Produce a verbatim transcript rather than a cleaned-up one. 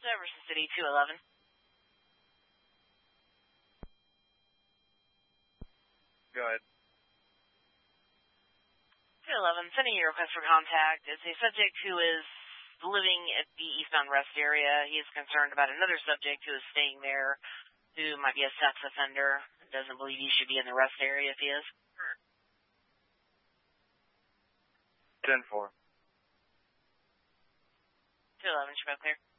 Jefferson City, two eleven. Go ahead. two eleven, sending you a request for contact. It's a subject who is living at the eastbound rest area. He is concerned about another subject who is staying there, who might be a sex offender. Doesn't believe he should be in the rest area if he is. ten four. two eleven, should be clear.